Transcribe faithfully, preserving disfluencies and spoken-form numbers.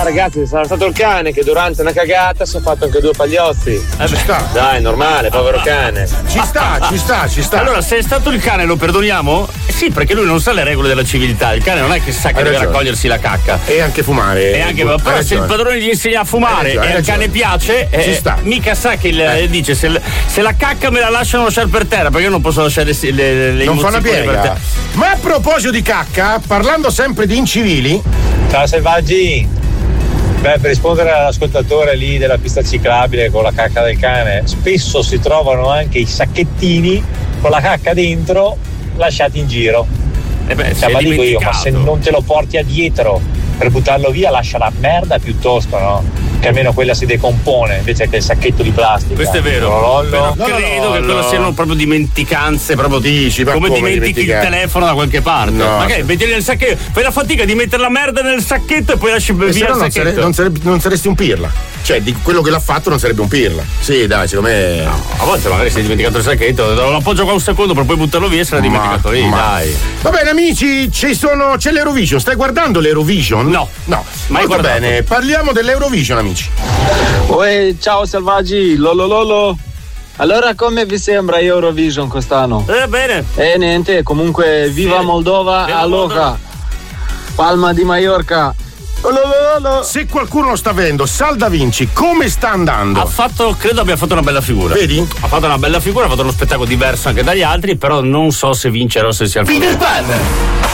Ragazzi, sarà stato il cane che durante una cagata si è fatto anche due pagliozzi. Eh, ci sta. Dai, è normale, povero cane. Ci sta, ci sta, ci sta. Allora, se è stato il cane, lo perdoniamo? Eh sì, perché lui non sa le regole della civiltà. Il cane non è che sa che Hai deve ragione. raccogliersi la cacca. E anche fumare. E anche, però Hai se il ragione. padrone gli insegna a fumare Hai ragione, e hai al cane ragione. piace, Ci eh, sta. mica sa che il, Eh. dice se, se la cacca me la lasciano lasciare per terra, perché io non posso lasciare le, le, le Non fa una mozzicone per piega. terra. Ma a proposito di cacca, parlando sempre di incivili. Ciao Selvaggi. Beh, per rispondere all'ascoltatore lì della pista ciclabile con la cacca del cane, spesso si trovano anche i sacchettini con la cacca dentro lasciati in giro. Eh beh, si Cioè, è ma dico io, ma dimenticato. se non te lo porti a dietro per buttarlo via, lascia la merda piuttosto, no? Che almeno quella si decompone invece che il sacchetto di plastica. Questo è vero. Lollo. Però No, no, credo no, che no. quello siano proprio dimenticanze, proprio Dici, ma come, come dimentichi il dimenticare? telefono da qualche parte. No. Ma che metti nel sacchetto, fai la fatica di mettere la merda nel sacchetto e poi lasci E via se il no non, sacchetto. sare- non, sarebbe- non saresti un pirla. Cioè, di quello che l'ha fatto non sarebbe un pirla. Sì, dai, secondo me. A volte magari si è dimenticato il sacchetto, lo appoggio qua un secondo per poi buttarlo via e se l'ha dimenticato lì, ma- dai. Va bene, amici, ci sono, c'è l'Eurovision. Stai guardando l'Eurovision? No. No. Mai Molto guardato. bene, parliamo dell'Eurovision, amici. Uè, ciao selvaggi, lolo lolo. Allora come vi sembra Eurovision quest'anno? Eh, bene. Eh niente, comunque viva Sì. Moldova, Viva aloha. Moldova. Palma di Mallorca. Lolo lolo. Se qualcuno lo sta vedendo, Sal Da Vinci, come sta andando? Ha fatto, credo abbia fatto una bella figura. Vedi? Ha fatto una bella figura, ha fatto uno spettacolo diverso anche dagli altri, però non so se vincerà o se si alza. Peter Pan!